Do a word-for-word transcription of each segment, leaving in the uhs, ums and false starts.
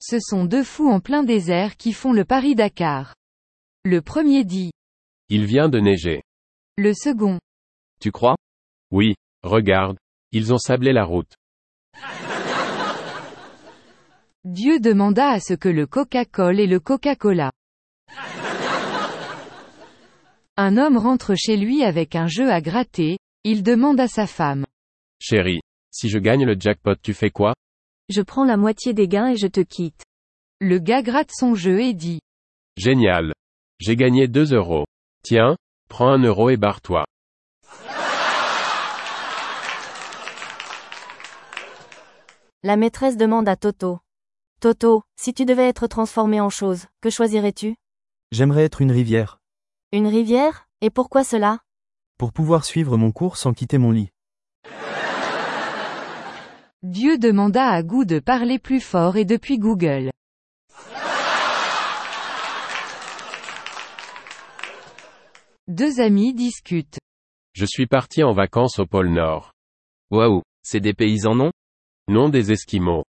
Ce sont deux fous en plein désert qui font le Paris-Dakar. Le premier dit. Il vient de neiger. Le second. Tu crois? Oui, regarde, ils ont sablé la route. Dieu demanda à ce que le Coca-Cola et le Coca-Cola. Un homme rentre chez lui avec un jeu à gratter, il demande à sa femme. Chérie, si je gagne le jackpot tu fais quoi? Je prends la moitié des gains et je te quitte. Le gars gratte son jeu et dit. Génial. J'ai gagné deux euros. Tiens, prends un euro et barre-toi. La maîtresse demande à Toto. Toto, si tu devais être transformé en chose, que choisirais-tu? J'aimerais être une rivière. Une rivière? Et pourquoi cela? Pour pouvoir suivre mon cours sans quitter mon lit. Dieu demanda à Gou de parler plus fort et depuis Google. Deux amis discutent. Je suis parti en vacances au pôle Nord. Waouh, c'est des paysans non? Non des Esquimaux.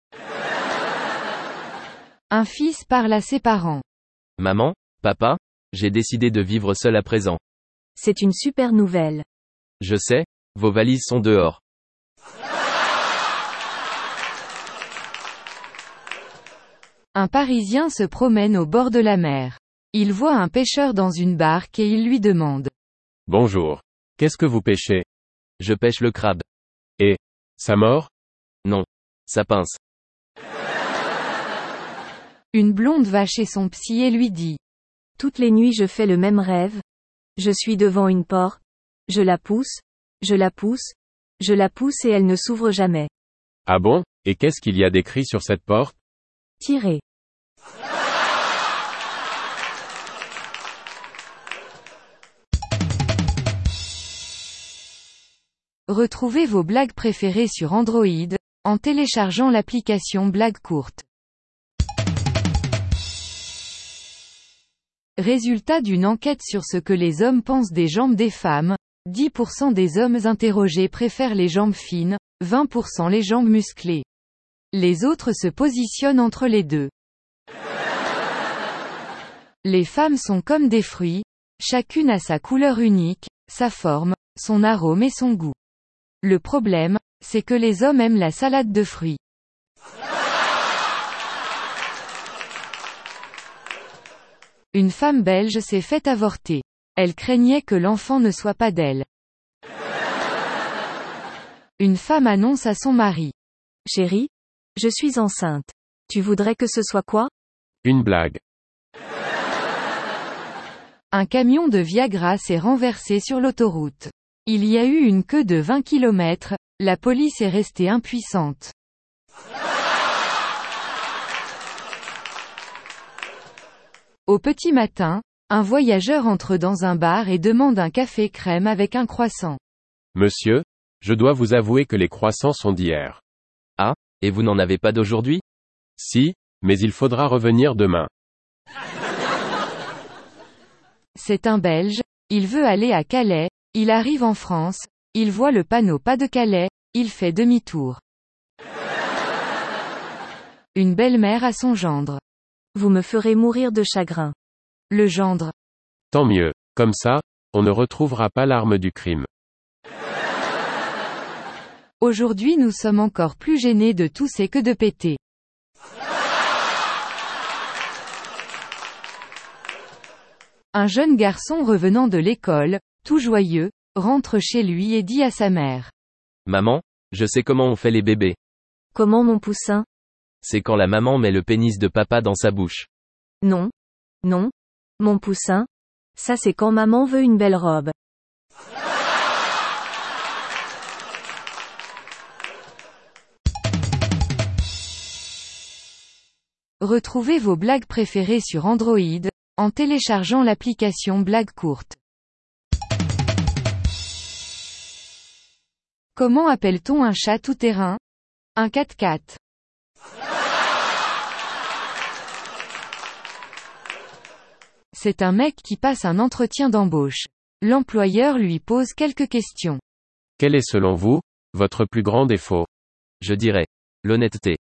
Un fils parle à ses parents. Maman, papa, j'ai décidé de vivre seul à présent. C'est une super nouvelle. Je sais, vos valises sont dehors. Un Parisien se promène au bord de la mer. Il voit un pêcheur dans une barque et il lui demande. Bonjour. Qu'est-ce que vous pêchez? Je pêche le crabe. Et, ça mord? Non. Ça pince. Une blonde va chez son psy et lui dit. Toutes les nuits je fais le même rêve. Je suis devant une porte. Je la pousse. Je la pousse. Je la pousse et elle ne s'ouvre jamais. Ah bon? Et qu'est-ce qu'il y a d'écrit sur cette porte? Tirez. Retrouvez vos blagues préférées sur Android, en téléchargeant l'application Blague Courte. Résultat d'une enquête sur ce que les hommes pensent des jambes des femmes, dix pour cent des hommes interrogés préfèrent les jambes fines, vingt pour cent les jambes musclées. Les autres se positionnent entre les deux. Les femmes sont comme des fruits, chacune a sa couleur unique, sa forme, son arôme et son goût. Le problème, c'est que les hommes aiment la salade de fruits. Une femme belge s'est fait avorter. Elle craignait que l'enfant ne soit pas d'elle. Une femme annonce à son mari. Chérie, je suis enceinte. Tu voudrais que ce soit quoi? Une blague. Un camion de Viagra s'est renversé sur l'autoroute. Il y a eu une queue de vingt kilomètres, la police est restée impuissante. Au petit matin, un voyageur entre dans un bar et demande un café crème avec un croissant. Monsieur, je dois vous avouer que les croissants sont d'hier. Ah, et vous n'en avez pas d'aujourd'hui? Si, mais il faudra revenir demain. C'est un Belge, il veut aller à Calais, il arrive en France, il voit le panneau pas de Calais, il fait demi-tour. Une belle-mère à son gendre. Vous me ferez mourir de chagrin. Le gendre. Tant mieux, comme ça, on ne retrouvera pas l'arme du crime. Aujourd'hui nous sommes encore plus gênés de tousser que de péter. Un jeune garçon revenant de l'école, tout joyeux, rentre chez lui et dit à sa mère. Maman, je sais comment on fait les bébés. Comment mon poussin? C'est quand la maman met le pénis de papa dans sa bouche. Non. Non. Mon poussin. Ça c'est quand maman veut une belle robe. Retrouvez vos blagues préférées sur Android, en téléchargeant l'application Blague Courte. Comment appelle-t-on un chat tout-terrain? Un quatre-quatre. C'est un mec qui passe un entretien d'embauche. L'employeur lui pose quelques questions. Quel est selon vous, votre plus grand défaut? Je dirais, l'honnêteté.